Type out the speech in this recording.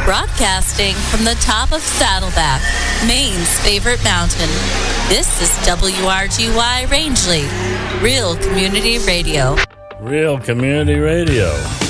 Broadcasting from the top of Saddleback, Maine's favorite mountain. This is WRGY Rangeley, Real Community Radio. Real Community Radio.